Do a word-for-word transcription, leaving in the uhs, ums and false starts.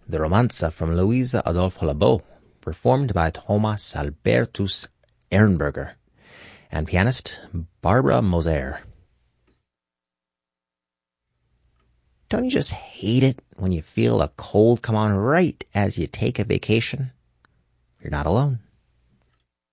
the Romanza from Luisa Adolfo Labo, performed by Thomas Albertus Ehrenberger and pianist Barbara Moser. Don't you just hate it when you feel a cold come on right as you take a vacation? You're not alone.